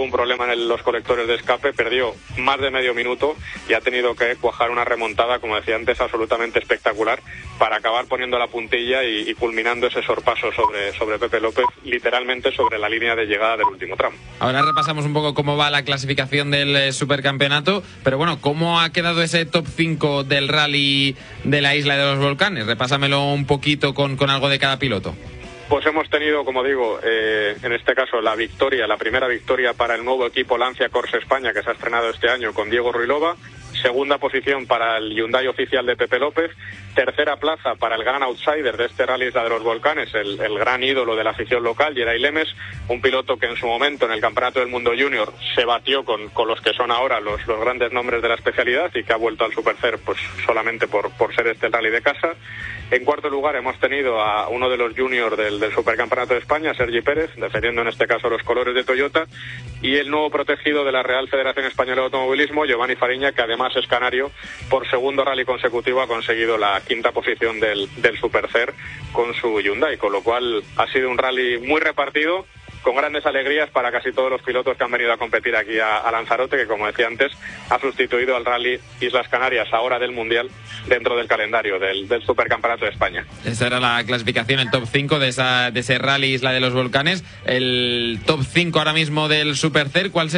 algún problema en los colectores de escape, perdió más de medio minuto y ha tenido que cuajar una remontada, como decía antes, absolutamente espectacular para acabar poniendo la puntilla y culminando ese sorpaso sobre Pepe López, literalmente sobre la línea de llegada del último tramo. Ahora repasamos un poco cómo va la clasificación del supercampeonato, pero bueno, ¿cómo ha quedado ese top 5 del rally de la Isla de los Volcanes? Repásamelo un poquito con algo de cada piloto. Pues hemos tenido, como digo, en este caso la primera victoria para el nuevo equipo Lancia Corse España, que se ha estrenado este año con Diego Ruilova. Segunda posición para el Hyundai oficial de Pepe López. Tercera plaza para el gran outsider de este Rally Isla de los Volcanes, el gran ídolo de la afición local, Geray Lemes, un piloto que en su momento en el Campeonato del Mundo Junior se batió con los que son ahora los grandes nombres de la especialidad y que ha vuelto al Supercer pues solamente por ser este el rally de casa. En cuarto lugar hemos tenido a uno de los juniors del Supercampeonato de España, Sergi Pérez, defendiendo en este caso los colores de Toyota, y el nuevo protegido de la Real Federación Española de Automovilismo, Giovanni Fariña, que además es canario, por segundo rally consecutivo ha conseguido la quinta posición del Supercer con su Hyundai, con lo cual ha sido un rally muy repartido, con grandes alegrías para casi todos los pilotos que han venido a competir aquí a Lanzarote, que como decía antes, ha sustituido al Rally Islas Canarias, ahora del Mundial, dentro del calendario del Supercampeonato de España. Esa era la clasificación, el top 5 de ese Rally Isla de los Volcanes. El top 5 ahora mismo del Supercer, ¿cuál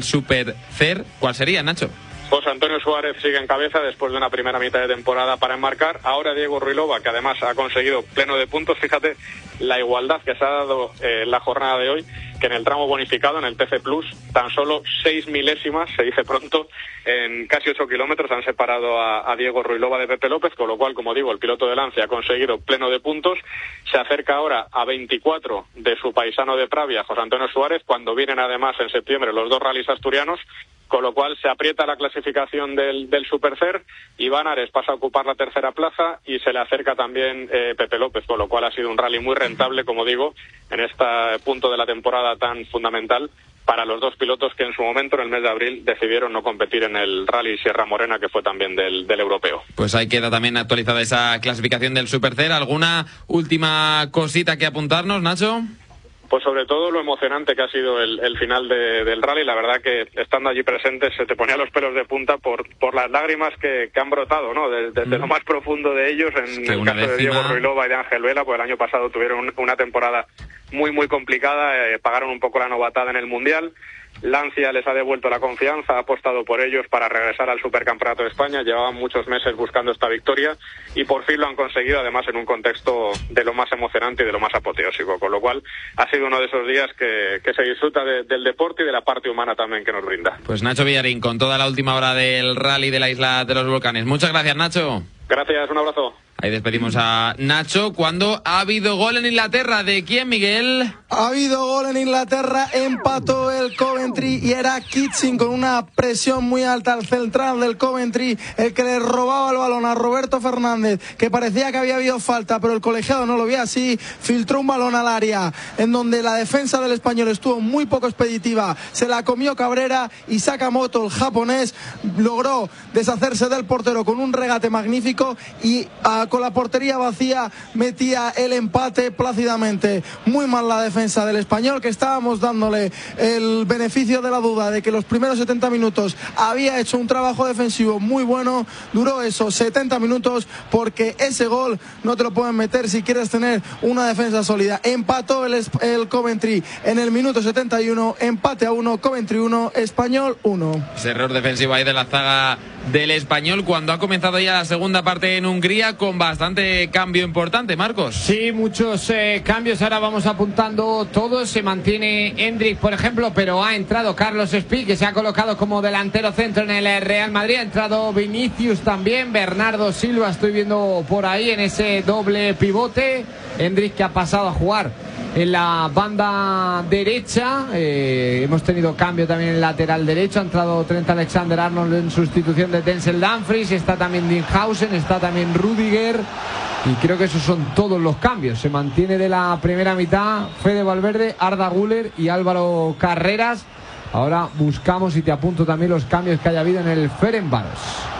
sería, Nacho? José Antonio Suárez sigue en cabeza después de una primera mitad de temporada para enmarcar. Ahora Diego Ruilova, que además ha conseguido pleno de puntos. Fíjate la igualdad que se ha dado la jornada de hoy, que en el tramo bonificado, en el TC Plus, tan solo 6 milésimas, se dice pronto, en casi 8 kilómetros han separado a Diego Ruilova de Pepe López, con lo cual, como digo, el piloto de Lancia ha conseguido pleno de puntos. Se acerca ahora a 24 de su paisano de Pravia, José Antonio Suárez, cuando vienen además en septiembre los dos rallies asturianos, con lo cual se aprieta la clasificación del Supercer. Iván Ares pasa a ocupar la tercera plaza y se le acerca también Pepe López, con lo cual ha sido un rally muy rentable, como digo, en este punto de la temporada tan fundamental para los dos pilotos que en su momento, en el mes de abril, decidieron no competir en el Rally Sierra Morena, que fue también del europeo. Pues ahí queda también actualizada esa clasificación del Supercer. ¿Alguna última cosita que apuntarnos, Nacho? Pues sobre todo lo emocionante que ha sido el final del rally. La verdad que estando allí presentes se te ponía los pelos de punta por las lágrimas que han brotado, ¿no? Desde lo más profundo de ellos, en el caso de Diego Ruilova y de Ángel Vela, pues el año pasado tuvieron una temporada muy complicada, pagaron un poco la novatada en el Mundial. Lancia les ha devuelto la confianza, ha apostado por ellos para regresar al Supercampeonato de España. Llevaban muchos meses buscando esta victoria y por fin lo han conseguido, además en un contexto de lo más emocionante y de lo más apoteósico, con lo cual ha sido uno de esos días que se disfruta del deporte y de la parte humana también que nos brinda. Pues Nacho Villarín, con toda la última hora del rally de la Isla de los Volcanes. Muchas gracias, Nacho. Gracias, un abrazo. Ahí despedimos a Nacho. Cuando ha habido gol en Inglaterra, ¿de quién, Miguel? Ha habido gol en Inglaterra, empató el Coventry y era Kitching con una presión muy alta al central del Coventry, el que le robaba el balón a Roberto Fernández, que parecía que había habido falta, pero el colegiado no lo vio así, filtró un balón al área, en donde la defensa del Español estuvo muy poco expeditiva, se la comió Cabrera y Sakamoto, el japonés, logró deshacerse del portero con un regate magnífico y con la portería vacía metía el empate plácidamente. Muy mal la defensa del Español, que estábamos dándole el beneficio de la duda de que los primeros 70 minutos había hecho un trabajo defensivo muy bueno. Duró esos 70 minutos porque ese gol no te lo pueden meter si quieres tener una defensa sólida. Empató el Coventry en el minuto 71, empate a 1, Coventry 1, Español 1. Ese error defensivo ahí de la zaga del Español cuando ha comenzado ya la segunda parte en Hungría con bastante cambio importante, Marcos. Sí, muchos cambios, ahora vamos apuntando todos. Se mantiene Hendrik, por ejemplo, pero ha entrado Carlos Espí, que se ha colocado como delantero centro en el Real Madrid. Ha entrado Vinicius también, Bernardo Silva estoy viendo por ahí en ese doble pivote. Hendrik, que ha pasado a jugar en la banda derecha. Hemos tenido cambio también en el lateral derecho. Ha entrado Trent Alexander-Arnold en sustitución de Denzel Dumfries. Está también Dinhausen, está también Rudiger. Y creo que esos son todos los cambios. Se mantiene de la primera mitad Fede Valverde, Arda Güler y Álvaro Carreras. Ahora buscamos y te apunto también los cambios que haya habido en el Ferencváros.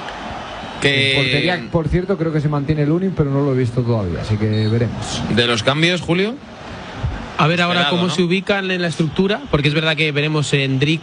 En portería, por cierto, creo que se mantiene Lunin, pero no lo he visto todavía, así que veremos. ¿De los cambios, Julio? A ver ahora cómo se ubican en la estructura, porque es verdad que veremos en Hendrik